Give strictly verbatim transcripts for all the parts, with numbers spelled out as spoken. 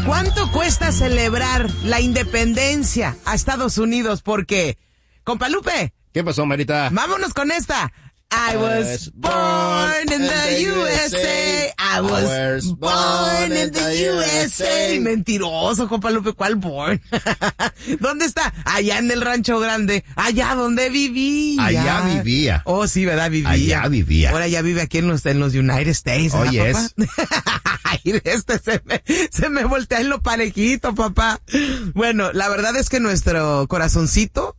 ¿Cuánto cuesta celebrar la independencia a Estados Unidos? Porque, compa Lupe. ¿Qué pasó, Marita? Vámonos con esta. I was born in the U S A. I was born in the U S A. Mentiroso, compa Lupe, ¿cuál born? ¿Dónde está? Allá en el Rancho Grande. Allá donde vivía. Allá vivía. Oh, sí, ¿verdad? Vivía. Allá vivía. Ahora ya vive aquí en los, en los United States. Oh, yes. Ay, este se me, se me voltea en lo parejito, papá. Bueno, la verdad es que nuestro corazoncito,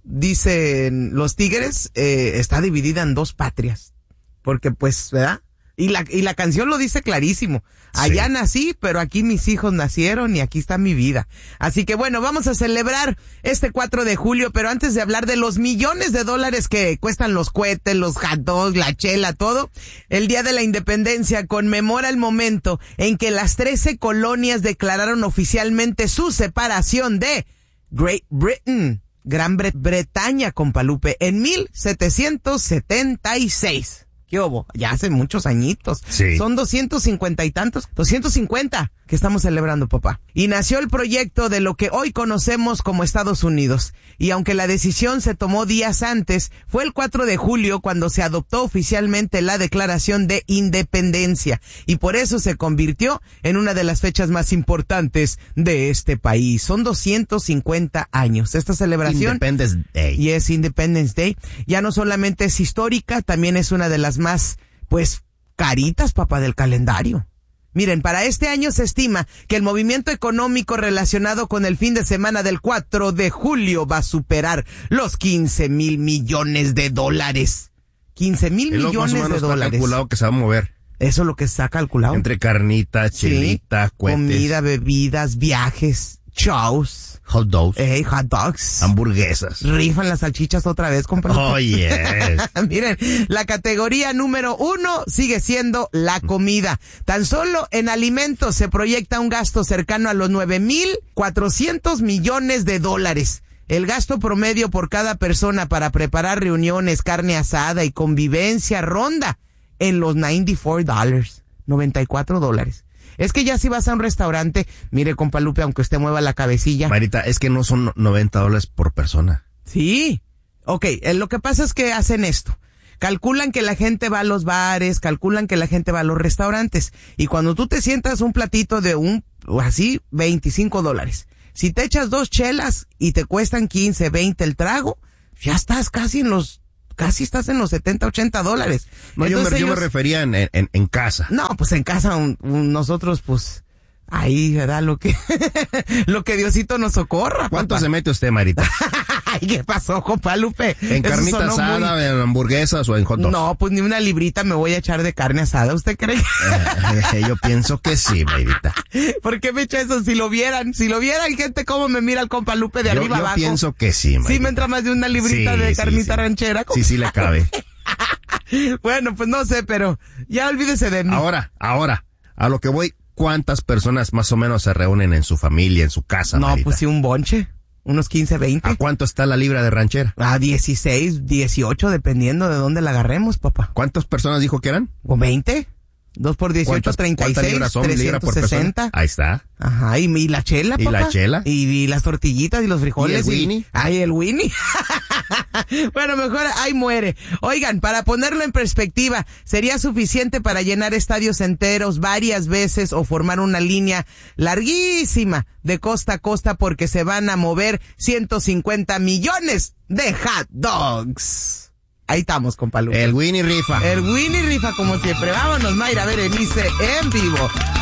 dicen los tigres, eh, está dividida en dos patrias. Porque pues, ¿verdad? Y la, y la canción lo dice clarísimo. Allá sí. Nací, pero aquí mis hijos nacieron y aquí está mi vida. Así que bueno, vamos a celebrar este cuatro de julio, pero antes de hablar de los millones de dólares que cuestan los cohetes, los hot dogs, la chela, todo, el Día de la Independencia conmemora el momento en que las trece colonias declararon oficialmente su separación de Great Britain, Gran Bre- Bretaña, compa Lupe, en mil setecientos setenta y seis. ¿Qué hubo? Ya hace muchos añitos. Sí. Son doscientos cincuenta y tantos, doscientos cincuenta que estamos celebrando, papá. Y nació el proyecto de lo que hoy conocemos como Estados Unidos. Y aunque la decisión se tomó días antes, fue el cuatro de julio cuando se adoptó oficialmente la Declaración de Independencia. Y por eso se convirtió en una de las fechas más importantes de este país. Son doscientos cincuenta años. Esta celebración. Independence Day. Y es Independence Day. Ya no solamente es histórica, también es una de las más, pues, caritas, papá, del calendario. Miren, para este año se estima que el movimiento económico relacionado con el fin de semana del cuatro de julio va a superar los quince mil millones de dólares. quince mil millones de dólares. Está calculado que se va a mover. Eso es lo que se ha calculado. Entre carnita, chelita, sí, cohetes. Comida, bebidas, viajes, shows. Hot dogs. Hey, hot dogs. Hamburguesas. Rifan las salchichas otra vez, compa. Oh, yes. Miren, la categoría número uno sigue siendo la comida. Tan solo en alimentos se proyecta un gasto cercano a los nueve mil cuatrocientos millones de dólares. El gasto promedio por cada persona para preparar reuniones, carne asada y convivencia ronda en los noventa y cuatro dólares. noventa y cuatro dólares. Es que ya si vas a un restaurante, mire, compa Lupe, aunque usted mueva la cabecilla. Marita, es que no son noventa dólares por persona. Sí. Ok, eh, lo que pasa es que hacen esto. Calculan que la gente va a los bares, calculan que la gente va a los restaurantes. Y cuando tú te sientas un platito de un, así, veinticinco dólares. Si te echas dos chelas y te cuestan quince, veinte el trago, ya estás casi en los... Casi estás en los setenta, ochenta dólares. No, yo me, ellos... yo me refería en, en, en casa. No, pues en casa un, un, nosotros, pues, ahí, ¿verdad? Lo que, lo que Diosito nos socorra. ¿Cuánto papá? Se mete usted, Marita? Ay, ¿qué pasó, compa Lupe? ¿En Eso carnita asada, muy... en hamburguesas o en hot dogs? No, pues ni una librita me voy a echar de carne asada, ¿usted cree? Eh, yo pienso que sí, Marita. ¿Por qué me echa eso? Si lo vieran, si lo vieran, gente, cómo me mira el compa Lupe de yo, arriba yo abajo. Yo pienso que sí, Marita. Sí me entra más de una librita sí, de sí, carnita sí. ranchera. Sí, sí le cabe. Bueno, pues no sé, pero ya olvídese de mí. Ahora, ahora, a lo que voy, ¿cuántas personas más o menos se reúnen en su familia, en su casa, No, Marita? pues sí, un bonche. Unos quince, veinte. ¿A cuánto está la libra de ranchera? A dieciséis, dieciocho, dependiendo de dónde la agarremos, papá. ¿Cuántas personas dijo que eran? ¿O veinte? Dos por dieciocho, treinta y seis, libras son, trescientos sesenta. Libra por Ahí está. Ajá, y, y la chela, papá. ¿Y la chela? Y, y las tortillitas y los frijoles. ¿Y el Winnie? Ay, el Winnie. Bueno, mejor ahí muere. Oigan, para ponerlo en perspectiva, ¿sería suficiente para llenar estadios enteros varias veces o formar una línea larguísima de costa a costa porque se van a mover ciento cincuenta millones de hot dogs? Ahí estamos, compa Lupe. El Winnie rifa. El Winnie rifa como siempre. Vámonos, Mayra, a ver Elise en vivo.